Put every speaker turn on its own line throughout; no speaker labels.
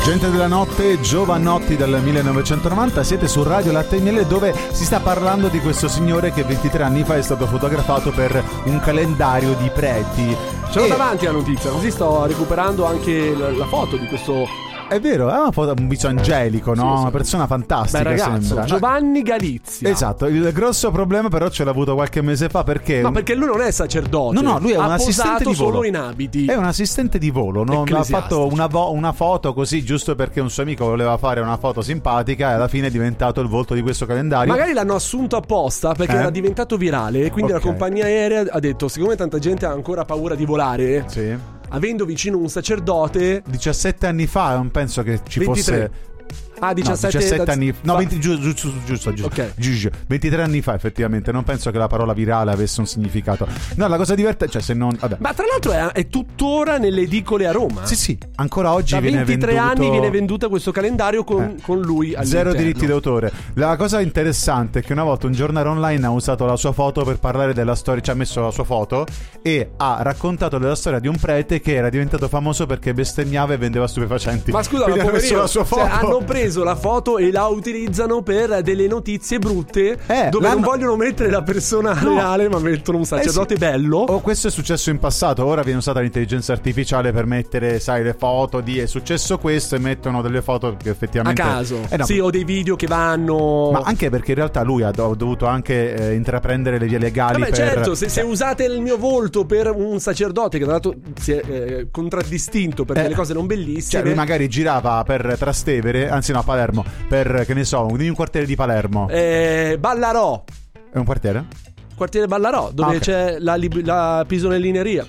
Gente della notte, Giovanotti del 1990, siete su Radio Latte e Miele, dove si sta parlando di questo signore che 23 anni fa è stato fotografato per un calendario di preti.
Ce l'ho davanti la notizia, così sto recuperando anche la foto di questo.
È vero, è una foto, un viso angelico, no?
Sì.
Una persona fantastica.
Beh, ragazzo,
sembra.
Giovanni Galizia.
Esatto, il grosso problema però ce l'ha avuto qualche mese fa perché...
No, perché lui non è sacerdote.
No, lui è un assistente di volo.
solo in abiti.
È un assistente di volo, non ha fatto una foto così giusto perché un suo amico voleva fare una foto simpatica e alla fine è diventato il volto di questo calendario.
Magari l'hanno assunto apposta perché era diventato virale e quindi la compagnia aerea ha detto, siccome tanta gente ha ancora paura di volare,
sì,
avendo vicino un sacerdote.
17 anni fa non penso che ci
23.
fosse...
Ah, 17
anni. No, 20, giusto.
Okay.
23 anni fa, effettivamente. Non penso che la parola virale avesse un significato. No, la cosa divertente, cioè, se non. Vabbè.
Ma tra l'altro è tuttora nelle edicole a Roma.
Sì, ancora oggi
da
viene
23
venduto.
anni viene venduto questo calendario con lui all'interno.
Zero diritti d'autore. La cosa interessante è che una volta un giornale online ha usato la sua foto per parlare della storia, ci ha messo la sua foto e ha raccontato della storia di un prete che era diventato famoso perché bestemmiava e vendeva stupefacenti.
Ma scusa,
quindi
ma
hanno messo la sua foto.
Cioè, hanno preso la foto e la utilizzano per delle notizie brutte dove non vogliono mettere la persona reale, ma mettono un sacerdote bello.
O questo è successo in passato, ora viene usata l'intelligenza artificiale per mettere, sai, le foto di è successo questo e mettono delle foto che effettivamente
a caso.
No.
Sì, o dei video che vanno.
Ma anche perché in realtà lui ha dovuto anche intraprendere le vie legali.
Vabbè, certo, se usate il mio volto per un sacerdote che tra l'altro si è contraddistinto per delle cose non bellissime.
Cioè lui magari girava per Trastevere, anzi no, a Palermo, per, che ne so, un quartiere di Palermo.
Ballarò.
È un quartiere?
Quartiere Ballarò, dove c'è la pisolineria.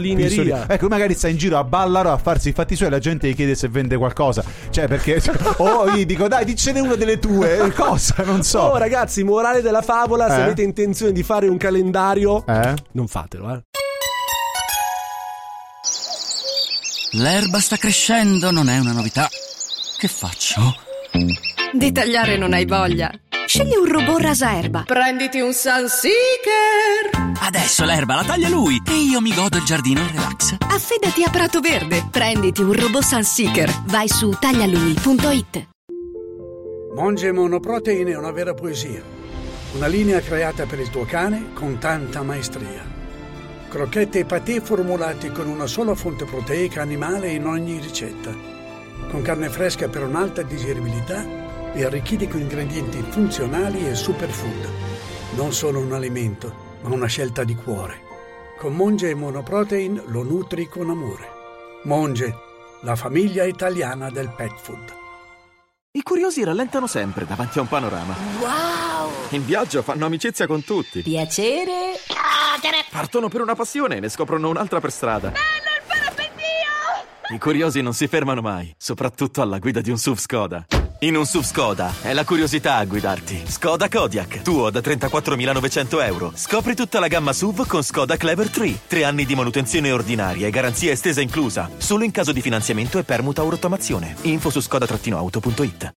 Ecco, magari sta in giro a Ballarò a farsi i fatti suoi e la gente gli chiede se vende qualcosa. Cioè, perché gli dico, dai, dicene una delle tue. Cosa? Non so.
Oh, ragazzi, morale della favola, se avete intenzione di fare un calendario, non fatelo,
L'erba sta crescendo, non è una novità. Che faccio?
Di tagliare non hai voglia? Scegli un robot rasaerba. Prenditi un Sunseeker.
Adesso l'erba la taglia lui e io mi godo il giardino in relax.
Affidati a Prato Verde. Prenditi un robot Sunseeker. Vai su taglialui.it.
Monge Monoprotein è una vera poesia. Una linea creata per il tuo cane con tanta maestria. Crocchette e patè formulati con una sola fonte proteica animale in ogni ricetta. Con carne fresca per un'alta digeribilità e arricchiti con ingredienti funzionali e superfood. Non solo un alimento, ma una scelta di cuore. Con Monge Monoprotein lo nutri con amore. Monge, la famiglia italiana del pet food.
I curiosi rallentano sempre davanti a un panorama.
Wow!
In viaggio fanno amicizia con tutti.
Piacere.
Partono per una passione e ne scoprono un'altra per strada.
Bello il parapendio!
I curiosi non si fermano mai, soprattutto alla guida di un SUV Skoda. In un SUV Skoda è la curiosità a guidarti. Skoda Kodiaq, tuo da 34.900 euro. Scopri tutta la gamma SUV con Skoda Clever 3. 3 anni di manutenzione ordinaria e garanzia estesa inclusa. Solo in caso di finanziamento e permuta o rottamazione. Info su skoda-auto.it.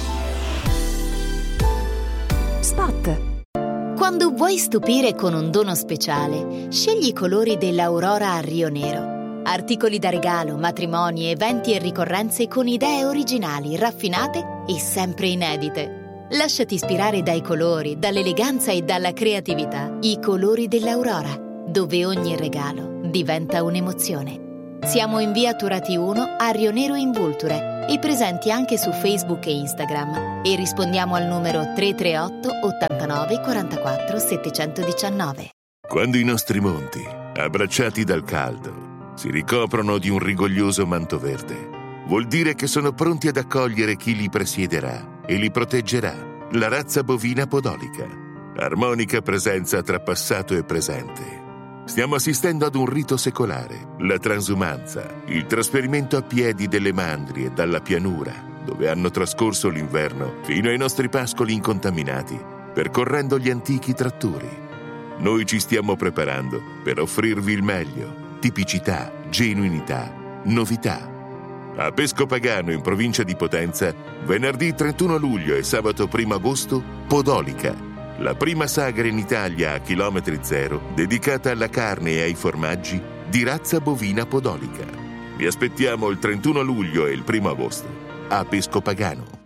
Spot. Quando vuoi stupire con un dono speciale, scegli i colori dell'Aurora a Rio Nero. Articoli da regalo, matrimoni, eventi e ricorrenze con idee originali, raffinate e sempre inedite. Lasciati ispirare dai colori, dall'eleganza e dalla creatività. I colori dell'Aurora, dove ogni regalo diventa un'emozione. Siamo in via Turati 1 a Rio Nero in Vulture e presenti anche su Facebook e Instagram. E rispondiamo al numero 338 89 44 719.
Quando i nostri monti, abbracciati dal caldo, si ricoprono di un rigoglioso manto verde, vuol dire che sono pronti ad accogliere chi li presiederà e li proteggerà, la razza bovina podolica. Armonica presenza tra passato e presente. Stiamo assistendo ad un rito secolare, la transumanza, il trasferimento a piedi delle mandrie dalla pianura, dove hanno trascorso l'inverno, fino ai nostri pascoli incontaminati, percorrendo gli antichi tratturi. Noi ci stiamo preparando per offrirvi il meglio. Tipicità, genuinità, novità. A Pescopagano, in provincia di Potenza, venerdì 31 luglio e sabato 1 agosto, Podolica, la prima sagra in Italia a chilometri zero dedicata alla carne e ai formaggi di razza bovina podolica. Vi aspettiamo il 31 luglio e il 1 agosto. a Pescopagano.